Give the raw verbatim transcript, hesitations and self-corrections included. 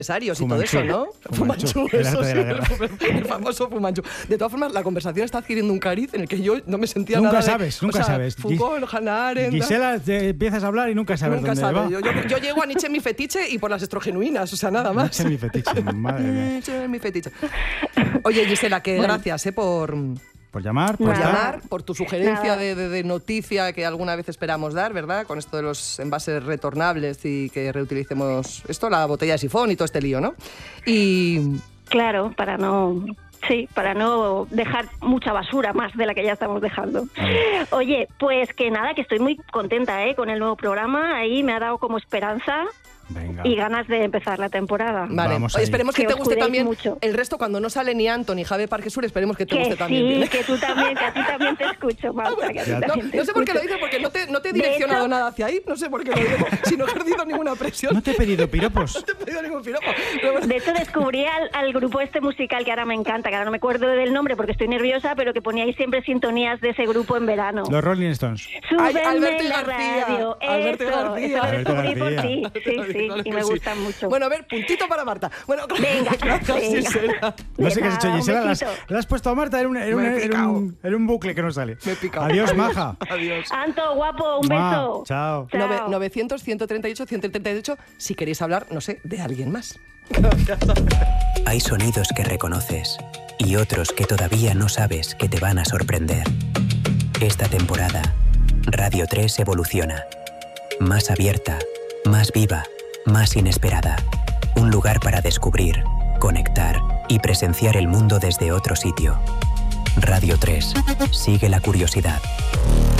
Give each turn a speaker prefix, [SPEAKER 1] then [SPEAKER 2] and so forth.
[SPEAKER 1] empresarios y todo eso, ¿no?
[SPEAKER 2] Fumanchu,
[SPEAKER 1] Fumanchu,
[SPEAKER 2] el
[SPEAKER 1] eso
[SPEAKER 2] arte
[SPEAKER 1] sí,
[SPEAKER 2] de la guerra.
[SPEAKER 1] el, el famoso Fumanchu. De todas formas, la conversación está adquiriendo un cariz en el que yo no me sentía
[SPEAKER 2] Nunca
[SPEAKER 1] nada de...
[SPEAKER 2] sabes, nunca
[SPEAKER 1] o sea,
[SPEAKER 2] sabes.
[SPEAKER 1] Foucault, Hannah Arendt...
[SPEAKER 2] Gisela, te empiezas a hablar y nunca sabes
[SPEAKER 1] Nunca
[SPEAKER 2] dónde
[SPEAKER 1] sabes.
[SPEAKER 2] va.
[SPEAKER 1] Yo, yo, yo llego a Nietzsche en mi fetiche y por las estrogenuinas, o sea, nada más.
[SPEAKER 2] Nietzsche en mi fetiche, madre mía.
[SPEAKER 1] Nietzsche en mi fetiche. Oye, Gisela, que
[SPEAKER 3] Bueno.
[SPEAKER 1] gracias eh, por...
[SPEAKER 2] Por llamar, por
[SPEAKER 1] por
[SPEAKER 3] Nada.
[SPEAKER 2] estar.
[SPEAKER 1] llamar, por tu sugerencia
[SPEAKER 3] Nada.
[SPEAKER 1] de, de- de noticia que alguna vez esperamos dar, ¿verdad? Con esto de los envases retornables y que reutilicemos esto, la botella de sifón y todo este lío, ¿no? Y
[SPEAKER 3] Claro, para no... Sí, para no dejar mucha basura más de la que ya estamos dejando. Oye, pues que nada, que estoy muy contenta ¿eh? con el nuevo programa. Ahí me ha dado como esperanza
[SPEAKER 2] Venga.
[SPEAKER 3] y ganas de empezar la temporada.
[SPEAKER 1] vale,
[SPEAKER 2] Vamos
[SPEAKER 1] Oye,
[SPEAKER 2] ahí.
[SPEAKER 1] esperemos que,
[SPEAKER 3] Que
[SPEAKER 1] te
[SPEAKER 3] os
[SPEAKER 1] guste
[SPEAKER 3] cuidéis
[SPEAKER 1] también
[SPEAKER 3] mucho.
[SPEAKER 1] el resto cuando no sale ni Anthony Javier Parquesur, esperemos que te
[SPEAKER 3] Que
[SPEAKER 1] guste también.
[SPEAKER 3] sí,
[SPEAKER 1] bien, ¿eh?
[SPEAKER 3] que tú también, que a ti también te escucho, Marta, que a ti
[SPEAKER 2] Ya.
[SPEAKER 1] No,
[SPEAKER 3] también te
[SPEAKER 1] no sé por qué lo
[SPEAKER 3] escucho.
[SPEAKER 1] dices, porque no te, no te he
[SPEAKER 3] De
[SPEAKER 1] direccionado
[SPEAKER 3] hecho-
[SPEAKER 1] nada hacia ahí, no sé por qué lo digo, si no he ejercido ninguna presión.
[SPEAKER 2] No te he pedido piropos.
[SPEAKER 1] No te he pedido ningún piropo. Pero bueno.
[SPEAKER 3] De hecho, descubrí al, al grupo este musical que ahora me encanta, que ahora no me acuerdo del nombre porque estoy nerviosa, pero que poníais siempre sintonías de ese grupo en verano.
[SPEAKER 2] Los Rolling Stones.
[SPEAKER 3] Súbeme
[SPEAKER 1] Ay, Alberto y
[SPEAKER 3] la
[SPEAKER 1] García.
[SPEAKER 3] radio.
[SPEAKER 1] Alberto y
[SPEAKER 3] Eso,
[SPEAKER 1] García.
[SPEAKER 3] eso lo
[SPEAKER 2] Alberto
[SPEAKER 3] descubrí por
[SPEAKER 2] García.
[SPEAKER 3] ti. Sí, sí,
[SPEAKER 1] Claro
[SPEAKER 3] y
[SPEAKER 1] que
[SPEAKER 3] me
[SPEAKER 1] sí.
[SPEAKER 3] gustan mucho.
[SPEAKER 1] Bueno, a ver, puntito para Marta. Bueno,
[SPEAKER 3] Venga,
[SPEAKER 1] gracias,
[SPEAKER 3] venga.
[SPEAKER 1] Gisela.
[SPEAKER 2] No
[SPEAKER 3] De
[SPEAKER 2] sé qué has hecho,
[SPEAKER 3] nada, un
[SPEAKER 2] Gisela. Le has,
[SPEAKER 3] besito.
[SPEAKER 2] le has puesto a Marta en un, en un,
[SPEAKER 1] Me he
[SPEAKER 2] en
[SPEAKER 1] picado.
[SPEAKER 2] un- en un bucle que no sale.
[SPEAKER 1] Me he picado.
[SPEAKER 2] Adiós, maja.
[SPEAKER 1] Adiós.
[SPEAKER 3] Anto, guapo, un
[SPEAKER 2] Mua,
[SPEAKER 3] beso.
[SPEAKER 2] chao.
[SPEAKER 3] Chao.
[SPEAKER 1] Nove- novecientos, ciento treinta y ocho, ciento treinta y ocho, si queréis hablar, no sé, de alguien más.
[SPEAKER 4] Hay sonidos que reconoces y otros que todavía no sabes que te van a sorprender. Esta temporada, Radio tres evoluciona. Más abierta, más viva, más inesperada. Un lugar para descubrir, conectar y presenciar el mundo desde otro sitio. Radio tres. Sigue la curiosidad.